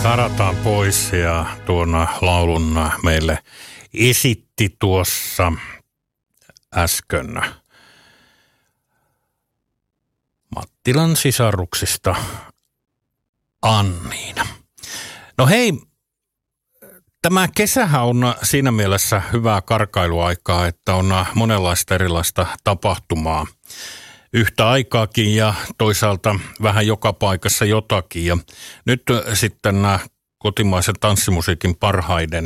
Karataan pois ja tuon laulun meille esitti tuossa äsken Mattilan sisaruksista Anniina. No hei, tämä kesähän on siinä mielessä hyvää karkailuaikaa, että on monenlaista erilaista tapahtumaa yhtä aikaakin ja toisaalta vähän joka paikassa jotakin. Ja nyt sitten kotimaisen tanssimusiikin parhaiden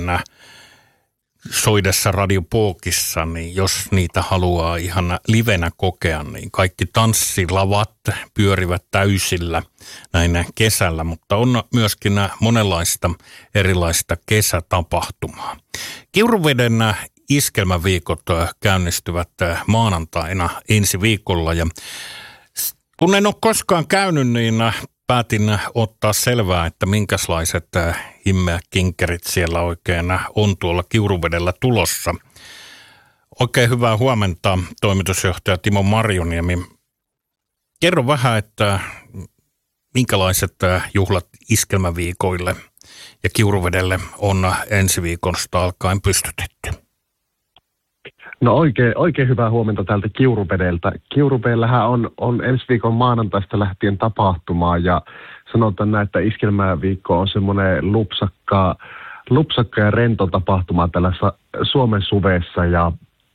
soidessa Radio Pookissa, niin jos niitä haluaa ihan livenä kokea, niin kaikki tanssilavat pyörivät täysillä näin kesällä, mutta on myöskin monenlaista erilaista kesätapahtumaa. Kiuruveden iskelmäviikot käynnistyvät maanantaina ensi viikolla ja kun en ole koskaan käynyt, niin päätin ottaa selvää, että minkälaiset himmeäkinkerit siellä oikein on tuolla Kiuruvedellä tulossa. Oikein hyvää huomenta, toimitusjohtaja Timo Marjoniemi. Kerro vähän, että minkälaiset juhlat iskelmäviikoille ja Kiuruvedelle on ensi viikosta alkaen pystytetty? No oikein hyvää huomenta täältä Kiuruvedeltä. Kiuruvedellähän on ensi viikon maanantaista lähtien tapahtumaa ja sanotaan näin, että iskelmäviikko on semmoinen lupsakka ja rento tapahtuma täällä Suomen suvessa ja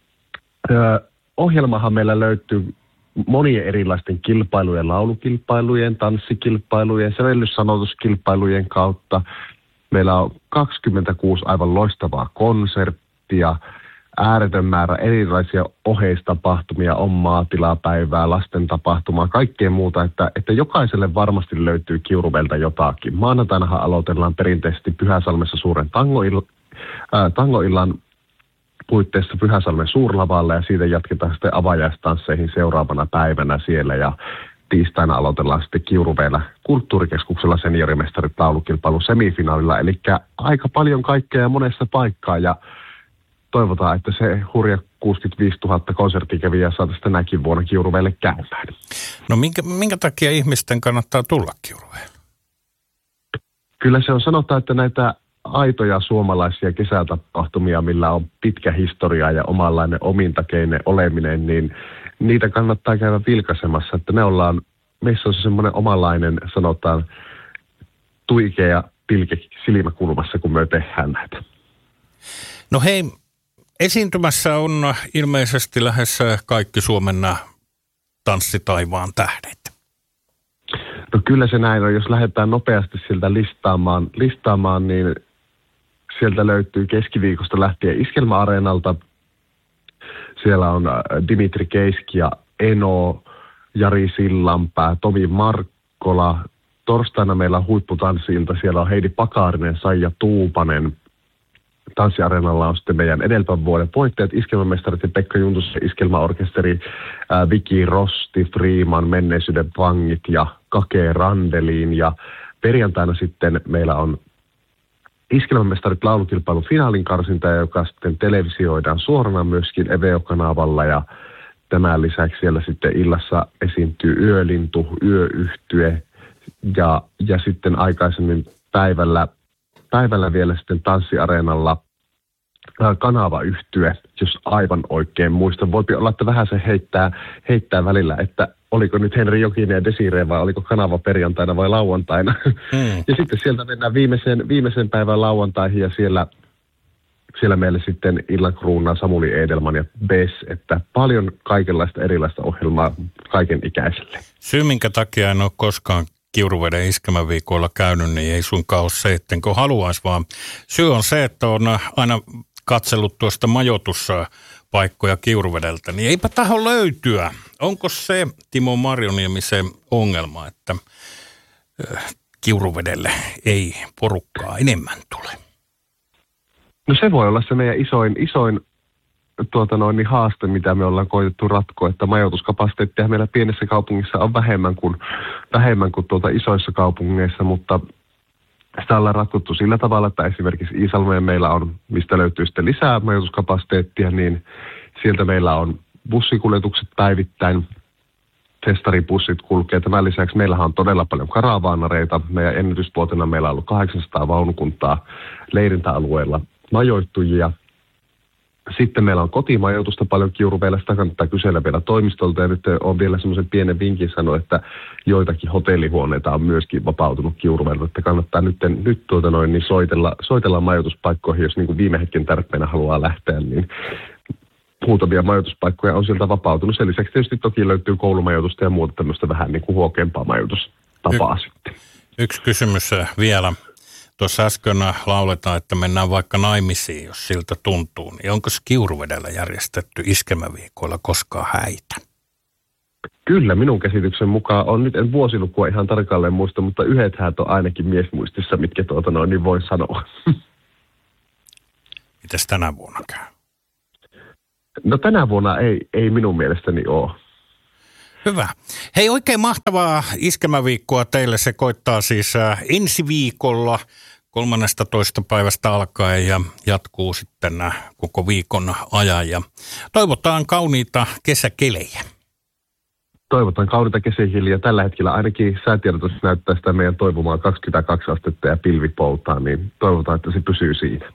ohjelmahan meillä löytyy monien erilaisten kilpailujen, laulukilpailujen, tanssikilpailujen, sävellyssanoituskilpailujen kautta. Meillä on 26 aivan loistavaa konserttia, ääretön määrä erilaisia oheistapahtumia, on maatilapäivää, lasten tapahtumaa, kaikkea muuta, että jokaiselle varmasti löytyy Kiuruvedeltä jotakin. Maanantainahan aloitellaan perinteisesti Pyhäsalmessa suuren tangoillan puitteissa Pyhäsalmen suurlavalla ja siitä jatketaan sitten avajaistansseihin seuraavana päivänä siellä ja tiistaina aloitellaan sitten Kiuruvedellä kulttuurikeskuksella seniorimestarit laulukilpailun semifinaalilla, eli aika paljon kaikkea ja monessa paikkaa ja toivotaan, että se hurja 65 000 konserttikävijää saataisiin tänäkin vuonna Kiuruvedelle käymään. No minkä takia ihmisten kannattaa tulla Kiuruvedelle? Kyllä se on sanotaan, että näitä aitoja suomalaisia kesätapahtumia, millä on pitkä historia ja omanlainen omintakeinen oleminen, niin niitä kannattaa käydä vilkaisemassa, että meissä on se semmoinen omanlainen, sanotaan, tuikea ja pilke silmäkulmassa, kun me tehdään näitä. No hei, esiintymässä on ilmeisesti lähes kaikki Suomen tanssitaivaan tähdet. No kyllä se näin on. Jos lähdetään nopeasti sieltä listaamaan, niin sieltä löytyy keskiviikosta lähtien Iskelmäareenalta. Siellä on Dimitri Keiski ja Eno, Jari Sillanpää, Tomi Markkola. Torstaina meillä on huipputanssiilta. Siellä on Heidi Pakarinen, Saija Tuupanen. Tanssiareenalla on sitten meidän edeltävän vuoden voittajat, iskelmämestarit ja Pekka Juntus, iskelmäorkesteri, Viki Rosti, Freeman, Menneisyyden vangit ja Kake Randelin. Ja perjantaina sitten meillä on iskelmämestarit laulukilpailun finaalin karsinta, joka sitten televisioidaan suorana myöskin Eveo-kanavalla. Ja tämän lisäksi siellä sitten illassa esiintyy Yölintu, Yöyhtye ja sitten aikaisemmin päivällä vielä sitten tanssiareenalla Kanava-yhtye, jos aivan oikein muistan. Voipi olla, että vähän se heittää välillä, että oliko nyt Henri Jokinen ja Desiree vai oliko Kanava perjantaina vai lauantaina. Ja sitten sieltä mennään viimeisen päivän lauantaihin ja siellä meillä sitten illan kruunaa Samuli Edelman ja Bess, että paljon kaikenlaista erilaista ohjelmaa kaiken ikäiselle. Syy minkä takia en ole koskaan Kiuruveden iskelmäviikoilla käynyt, niin ei suinkaan ole se, ettenkö haluaisi, vaan syy on se, että on aina katsellut tuosta majoituspaikkoja Kiuruvedeltä, niin eipä taho löytyä. Onko se, Timo Marjoniemi, se ongelma, että Kiuruvedelle ei porukkaa enemmän tule? No se voi olla se meidän isoin haaste, mitä me ollaan koitettu ratkoa, että majoituskapasiteettia meillä pienessä kaupungissa on vähemmän kuin isoissa kaupungeissa, mutta sitä ollaan ratkottu sillä tavalla, että esimerkiksi Iisalmeen meillä on, mistä löytyy sitten lisää majoituskapasiteettia, niin sieltä meillä on bussikuljetukset päivittäin festaribussit kulkee. Tämän lisäksi meillähän on todella paljon karavaanareita. Meidän ennätysvuotena meillä on ollut 800 vaunukuntaa leirintäalueella majoittujia. Sitten meillä on kotimajoitusta paljon Kiuruvedellä, sitä kannattaa kysellä vielä toimistolta. Ja nyt on vielä semmoisen pienen vinkin sanoa, että joitakin hotellihuoneita on myöskin vapautunut Kiuruvedellä. Että kannattaa nyt niin soitella majoituspaikkoihin, jos niin kuin viime hetken tarpeena haluaa lähteä, niin muutamia majoituspaikkoja on sieltä vapautunut. Sen lisäksi tietysti toki löytyy koulumajoitusta ja muuta tämmöistä vähän niin kuin huokeampaa majoitustapaa sitten. Yksi kysymys vielä. Tuossa äsken lauletaan, että mennään vaikka naimisiin, jos siltä tuntuu. Niin onko Kiuruvedellä järjestetty iskelmäviikoilla koskaan häitä? Kyllä, minun käsityksen mukaan on nyt, en vuosilukua ihan tarkalleen muista, mutta yhdet häät on ainakin miesmuistissa, mitkä niin voin sanoa. Mites tänä vuonna käy? No tänä vuonna ei minun mielestäni ole. Hyvä. Hei, oikein mahtavaa iskelmäviikkoa teille. Se koittaa siis ensi viikolla 13. päivästä alkaen ja jatkuu sitten koko viikon ajan. Ja toivotaan kauniita kesäkelejä. Toivotaan kauniita kesäkelejä. Tällä hetkellä ainakin säätiedotus näyttää sitä meidän toivomaan 22 astetta ja pilvipoutaa, niin toivotaan, että se pysyy siinä.